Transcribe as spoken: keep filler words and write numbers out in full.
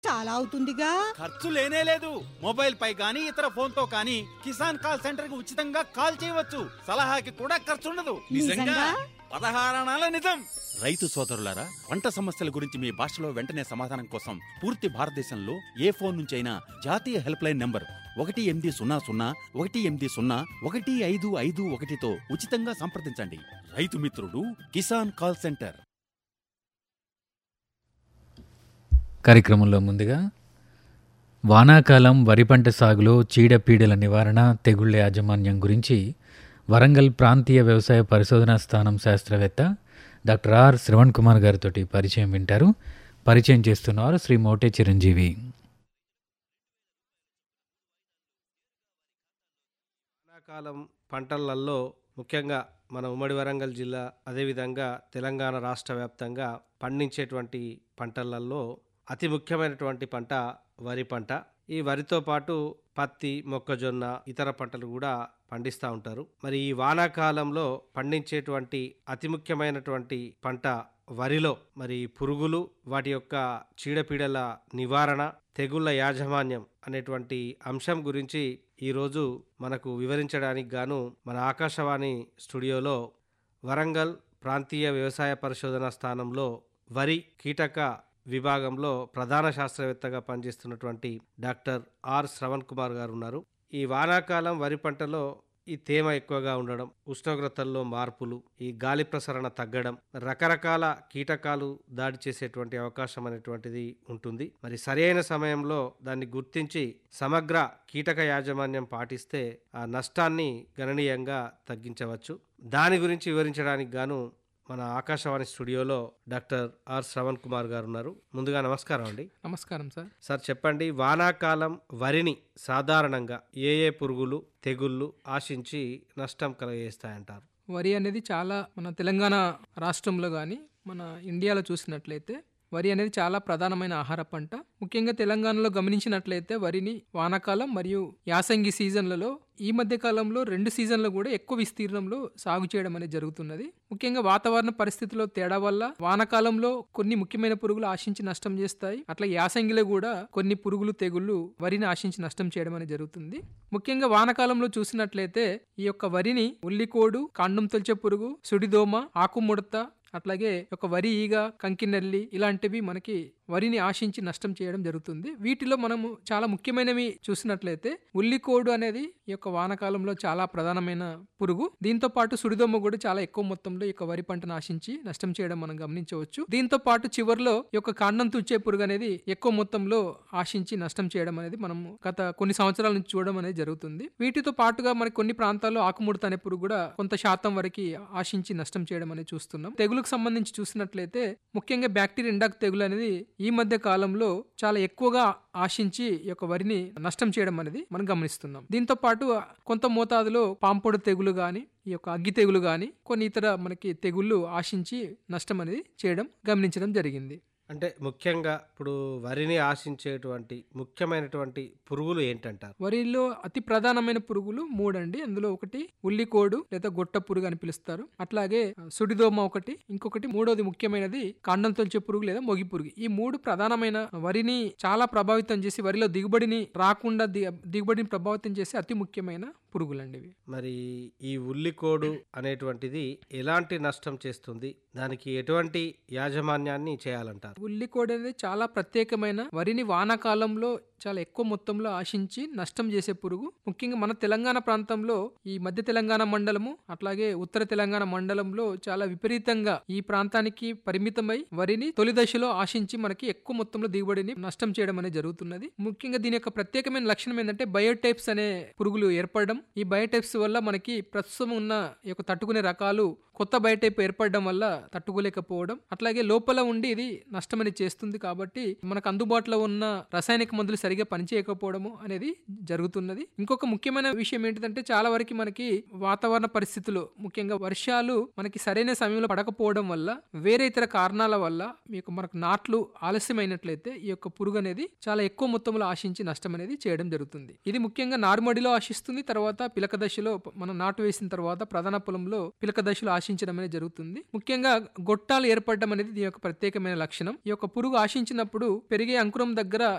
చాలా అవుతుందిగా. ఖర్చు లేనే లేదు. మొబైల్ పై గానీ ఇతర ఫోన్ తో కానీ కిసాన్ కాల్ సెంటర్ కి ఉచితంగా కాల్ చేయవచ్చు. సలహాకి కూడా ఖర్చు ఉండదు. నిజంగా? పదహారణాల నిజం. రైతు సోదరులారా, పంట సమస్యల గురించి మీ భాషలో వెంటనే సమాధానం కోసం పూర్తి భారతదేశంలో ఏ ఫోన్ నుంచైనా జాతీయ హెల్ప్ లైన్ నంబర్ ఒకటి ఎనిమిది సున్నా సున్నా ఒకటి ఎనిమిది సున్నా ఒకటి ఐదు ఐదు ఒకటితో ఉచితంగా సంప్రదించండి. రైతు మిత్రుడు కిసాన్ కాల్ సెంటర్. కార్యక్రమంలో ముందుగా వానాకాలం వరి పంట సాగులో చీడపీడల నివారణ, తెగుళ్ల యాజమాన్యం గురించి వరంగల్ ప్రాంతీయ వ్యవసాయ పరిశోధనా స్థానం శాస్త్రవేత్త డాక్టర్ ఆర్ శ్రవణ్ కుమార్ గారితో పరిచయం వింటారు. పరిచయం చేస్తున్నవారు శ్రీ మోటే చిరంజీవి. వానాకాలం పంటలలో ముఖ్యంగా మన ఉమ్మడి వరంగల్ జిల్లా, అదేవిధంగా తెలంగాణ రాష్ట్ర వ్యాప్తంగా పండించేటువంటి పంటలలో అతి ముఖ్యమైనటువంటి పంట వరి పంట. ఈ వరితో పాటు పత్తి, మొక్కజొన్న, ఇతర పంటలు కూడా పండిస్తూ ఉంటారు. మరి ఈ వానాకాలంలో పండించేటువంటి అతి ముఖ్యమైనటువంటి పంట వరిలో మరి పురుగులు, వాటి యొక్క చీడపీడల నివారణ, తెగుళ్ల యాజమాన్యం అనేటువంటి అంశం గురించి ఈరోజు మనకు వివరించడానికి గాను మన ఆకాశవాణి స్టూడియోలో వరంగల్ ప్రాంతీయ వ్యవసాయ పరిశోధన స్థానంలో వరి కీటక విభాగంలో ప్రధాన శాస్త్రవేత్తగా పనిచేస్తున్నటువంటి డాక్టర్ ఆర్ శ్రవణ్ కుమార్ గారు ఉన్నారు. ఈ వానాకాలం వరి పంటలో ఈ తేమ ఎక్కువగా ఉండడం, ఉష్ణోగ్రతల్లో మార్పులు, ఈ గాలి ప్రసరణ తగ్గడం, రకరకాల కీటకాలు దాడి చేసేటువంటి అవకాశం అనేటువంటిది ఉంటుంది. మరి సరైన సమయంలో దాన్ని గుర్తించి సమగ్ర కీటక యాజమాన్యం పాటిస్తే ఆ నష్టాన్ని గణనీయంగా తగ్గించవచ్చు. దాని గురించి వివరించడానికి గాను మన ఆకాశవాణి స్టూడియోలో డాక్టర్ ఆర్ శ్రవణ్ కుమార్ గారు ఉన్నారు. ముందుగా నమస్కారం అండి. నమస్కారం సార్. సార్ చెప్పండి, వానాకాలం వరిని సాధారణంగా ఏ ఏ పురుగులు, తెగుళ్ళు ఆశించి నష్టం కలుగజేస్తాయంటారు? వరి అనేది చాలా మన తెలంగాణ రాష్ట్రంలో కానీ మన ఇండియాలో చూసినట్లయితే వరి అనేది చాలా ప్రధానమైన ఆహార పంట. ముఖ్యంగా తెలంగాణలో గమనించినట్లయితే వరిని వానాకాలం మరియు యాసంగి సీజన్లలో, ఈ మధ్య కాలంలో రెండు సీజన్లో కూడా ఎక్కువ విస్తీర్ణంలో సాగు చేయడం అనేది జరుగుతున్నది. ముఖ్యంగా వాతావరణ పరిస్థితుల్లో తేడా వల్ల వానాకాలంలో కొన్ని ముఖ్యమైన పురుగులు ఆశించి నష్టం చేస్తాయి. అట్లా యాసంగిలో కూడా కొన్ని పురుగులు, తెగుళ్ళు వరిని ఆశించి నష్టం చేయడం అనేది జరుగుతుంది. ముఖ్యంగా వానాకాలంలో చూసినట్లయితే ఈ యొక్క వరిని ఉల్లికోడు, కాండం తొలిచే పురుగు, సుడిదోమ, ఆకుముడత, అట్లాగే ఒక వరి ఈగ, కంకినెల్లి ఇలాంటివి మనకి వరిని ఆశించి నష్టం చేయడం జరుగుతుంది. వీటిలో మనము చాలా ముఖ్యమైనవి చూసినట్లయితే ఉల్లికోడు అనేది ఈ యొక్క వానాకాలంలో చాలా ప్రధానమైన పురుగు. దీంతో పాటు సుడిదొమ్మ కూడా చాలా ఎక్కువ మొత్తంలో ఈ యొక్క వరి పంటను ఆశించి నష్టం చేయడం మనం గమనించవచ్చు. దీంతో పాటు చివరిలో ఈ యొక్క కాండం తుచ్చే పురుగు అనేది ఎక్కువ మొత్తంలో ఆశించి నష్టం చేయడం అనేది మనం గత కొన్ని సంవత్సరాల నుంచి చూడడం అనేది జరుగుతుంది. వీటితో పాటుగా మనకి కొన్ని ప్రాంతాల్లో ఆకుముడత అనే పురుగు కూడా కొంత శాతం వరకు ఆశించి నష్టం చేయడం అనేది చూస్తున్నాం. తెగులు సంబంధించి చూసినట్లయితే ముఖ్యంగా బ్యాక్టీరియా ఎండాక్ తెగులు అనేది ఈ మధ్య కాలంలో చాలా ఎక్కువగా ఆశించి ఈ యొక్క వరిని నష్టం చేయడం అనేది మనం గమనిస్తున్నాం. దీంతో పాటు కొంత మోతాదులో పాంపొడు తెగులు గాని, ఈ యొక్క అగ్గి తెగులు గాని, కొన్ని ఇతర మనకి తెగుళ్ళు ఆశించి నష్టం అనేది చేయడం గమనించడం జరిగింది. అంటే ముఖ్యంగా ఇప్పుడు వరిని ఆశించేటువంటి ముఖ్యమైనటువంటి పురుగులు ఏంటంటారు? వరిలో అతి ప్రధానమైన పురుగులు మూడండి. అందులో ఒకటి ఉల్లికోడు లేదా గొట్ట పురుగు అని పిలుస్తారు. అట్లాగే సుడిదోమ ఒకటి, ఇంకొకటి మూడోది ముఖ్యమైనది కాండం తొలిచే పురుగు లేదా మొగి పురుగు. ఈ మూడు ప్రధానమైన వరిని చాలా ప్రభావితం చేసి వరిలో దిగుబడిని రాకుండా దిగుబడిని ప్రభావితం చేసి అతి ముఖ్యమైన పురుగులండి. మరి ఈ ఉల్లికోడు అనేటువంటిది ఎలాంటి నష్టం చేస్తుంది? దానికి ఎటువంటి యాజమాన్యాన్ని చేయాలంటారు? ఉల్లికోడు అనేది చాలా ప్రత్యేకమైన వరిని వానాకాలంలో చాలా ఎక్కువ మొత్తంలో ఆశించి నష్టం చేసే పురుగు. ముఖ్యంగా మన తెలంగాణ ప్రాంతంలో ఈ మధ్య తెలంగాణ మండలము, అట్లాగే ఉత్తర తెలంగాణ మండలంలో చాలా విపరీతంగా ఈ ప్రాంతానికి పరిమితమై వరిని తొలి దశలో ఆశించి మనకి ఎక్కువ మొత్తంలో దిగుబడిని నష్టం చేయడం అనేది జరుగుతున్నది. ముఖ్యంగా దీని యొక్క ప్రత్యేకమైన లక్షణం ఏంటంటే బయోటైప్స్ అనే పురుగులు ఏర్పడడం. ఈ బయోటైప్స్ వల్ల మనకి ప్రస్తుతం ఉన్న ఈ యొక్క తట్టుకునే రకాలు కొత్త బయోటైప్ ఏర్పడడం వల్ల తట్టుకోలేకపోవడం, అట్లాగే లోపల ఉండి ఇది నష్టమని చేస్తుంది. కాబట్టి మనకు అందుబాటులో ఉన్న రసాయనిక మందులు సరిగా పనిచేయకపోవడము అనేది జరుగుతున్నది. ఇంకొక ముఖ్యమైన విషయం ఏంటంటే చాలా వరకు మనకి వాతావరణ పరిస్థితులు, ముఖ్యంగా వర్షాలు మనకి సరైన సమయంలో పడకపోవడం వల్ల, వేరే ఇతర కారణాల వల్ల మీకు మనకు నాట్లు ఆలస్యమైనట్లయితే ఈ యొక్క పురుగు అనేది చాలా ఎక్కువ మొత్తంలో ఆశించి నష్టం అనేది చేయడం జరుగుతుంది. ఇది ముఖ్యంగా నారుమడిలో ఆశిస్తుంది. తర్వాత పిలక దశలో మనం నాటు వేసిన తర్వాత ప్రధాన పొలంలో పిలక దశలో ఆశించడం అనేది జరుగుతుంది. ముఖ్యంగా గొట్టాలు ఏర్పడడం అనేది దీని యొక్క ప్రత్యేకమైన లక్షణం. ఈ యొక్క పురుగు ఆశించినప్పుడు పెరిగే అంకురం దగ్గర